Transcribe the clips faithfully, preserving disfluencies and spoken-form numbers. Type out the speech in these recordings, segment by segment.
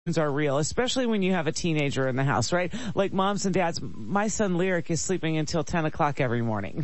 are real, especially when you have a teenager in the house, right? Like moms and dads, my son Lyric is sleeping until ten o'clock every morning.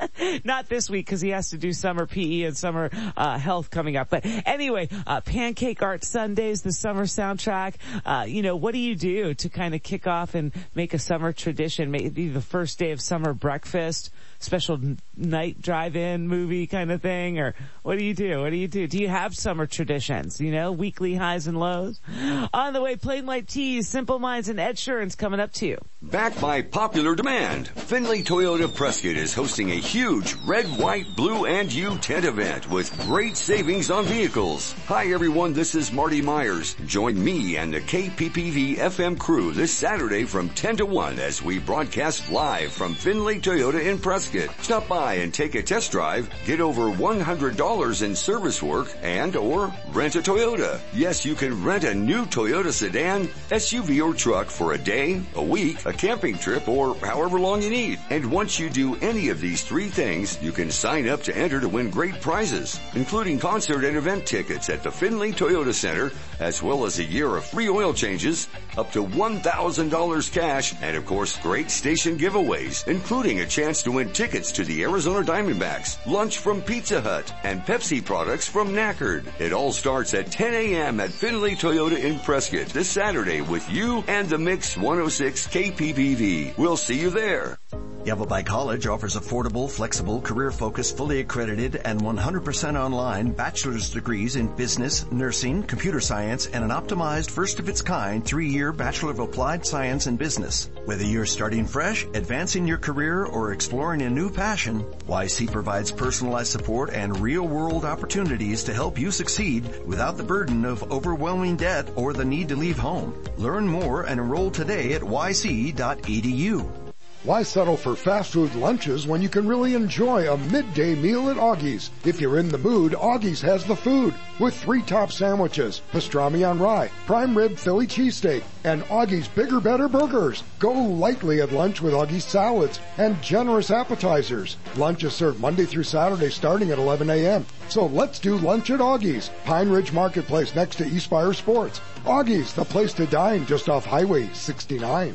Not this week because he has to do summer P E and summer uh health coming up. But anyway, uh Pancake Art Sundays, the summer soundtrack. Uh, you know, what do you do to kind of kick off and make a summer tradition? Maybe the first day of summer breakfast, special night drive-in movie kind of thing, or what do you do? What do you do? Do you have summer traditions? You know, weekly highs and lows? On the way, Plain White Tees, Simple Minds, and Ed Sheeran's coming up to you. Backed by popular demand, Findlay Toyota Prescott is hosting a huge red, white, blue, and you tent event with great savings on vehicles. Hi everyone, this is Marty Myers. Join me and the K P P V F M crew this Saturday from ten to one as we broadcast live from Findlay Toyota in Prescott. Stop by and take a test drive, get over one hundred dollars in service work, and or rent a Toyota. Yes, you can rent a new Toyota sedan, S U V, or truck for a day, a week, a camping trip, or however long you need. And once you do any of these three things, you can sign up to enter to win great prizes, including concert and event tickets at the Findlay Toyota Center, as well as a year of free oil changes, up to one thousand dollars cash, and of course, great station giveaways, including a chance to win tickets to the Arizona Diamondbacks, lunch from Pizza Hut, and Pepsi products from Knackered. It all starts at ten a.m. at Findlay Toyota in Prescott this Saturday with you and the Mix one oh six K P P V. We'll see you there. Yavapai College offers affordable, flexible, career-focused, fully accredited, and one hundred percent online bachelor's degrees in business, nursing, computer science, and an optimized first-of-its-kind three-year Bachelor of Applied Science in Business. Whether you're starting fresh, advancing your career, or exploring a new passion, Y C provides personalized support and real-world opportunities to help you succeed without the burden of overwhelming debt or the need to leave home. Learn more and enroll today at y c dot e d u. Why settle for fast food lunches when you can really enjoy a midday meal at Augie's? If you're in the mood, Augie's has the food with three top sandwiches, pastrami on rye, prime rib Philly cheesesteak, and Augie's Bigger Better Burgers. Go lightly at lunch with Augie's salads and generous appetizers. Lunch is served Monday through Saturday starting at eleven a.m. So let's do lunch at Augie's, Pine Ridge Marketplace next to Eastspire Sports. Augie's, the place to dine just off Highway sixty-nine.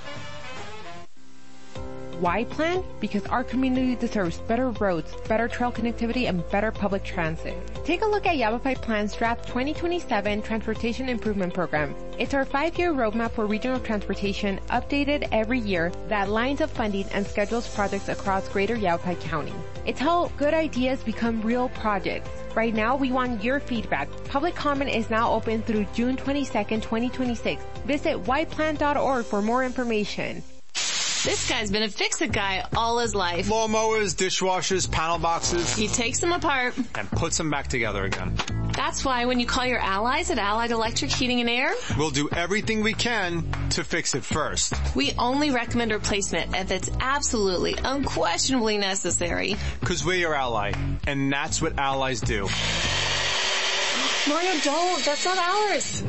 Why plan? Because our community deserves better roads, better trail connectivity, and better public transit. Take a look at Yavapai Plan's Draft twenty twenty-seven Transportation Improvement Program. It's our five-year roadmap for regional transportation, updated every year, that lines up funding and schedules projects across greater Yavapai County. It's how good ideas become real projects. Right now, we want your feedback. Public comment is now open through June twenty-second, twenty twenty-six. Visit y plan dot org for more information. This guy's been a fix-it guy all his life. Lawnmowers, dishwashers, panel boxes. He takes them apart and puts them back together again. That's why when you call your allies at Allied Electric Heating and Air, we'll do everything we can to fix it first. We only recommend replacement if it's absolutely, unquestionably necessary. Because we're your ally, and that's what allies do. Mario, don't. That's not ours.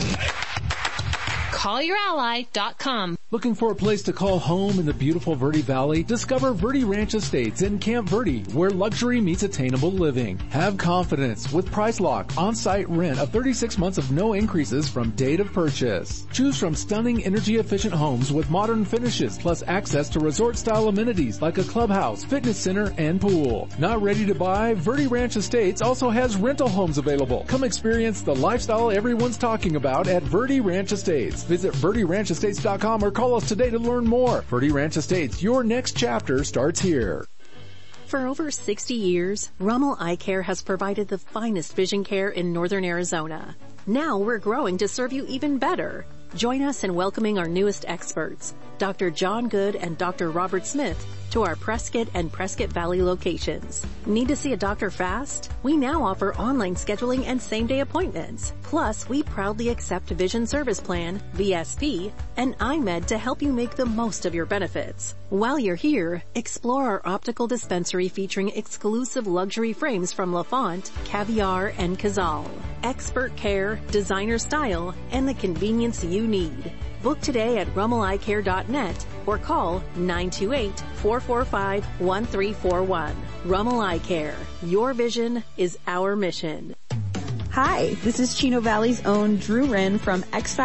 call your ally dot com. Looking for a place to call home in the beautiful Verde Valley? Discover Verde Ranch Estates in Camp Verde, where luxury meets attainable living. Have confidence with Price Lock on-site rent of thirty-six months of no increases from date of purchase. Choose from stunning energy-efficient homes with modern finishes, plus access to resort-style amenities like a clubhouse, fitness center, and pool. Not ready to buy? Verde Ranch Estates also has rental homes available. Come experience the lifestyle everyone's talking about at Verde Ranch Estates. Visit verde ranch estates dot com or call us today to learn more. Verde Ranch Estates, your next chapter starts here. For over sixty years, Rummel Eye Care has provided the finest vision care in northern Arizona. Now we're growing to serve you even better. Join us in welcoming our newest experts, Doctor John Good and Doctor Robert Smith, to our Prescott and Prescott Valley locations. Need to see a doctor fast? We now offer online scheduling and same-day appointments. Plus, we proudly accept Vision Service Plan, V S P, and iMed to help you make the most of your benefits. While you're here, explore our optical dispensary featuring exclusive luxury frames from LaFont, Caviar, and Cazal. Expert care, designer style, and the convenience you need. Book today at rummel eye care dot net or call nine two eight, four four five, one three four one. Rummel Eye Care. Your vision is our mission. Hi, this is Chino Valley's own Drew Wren from X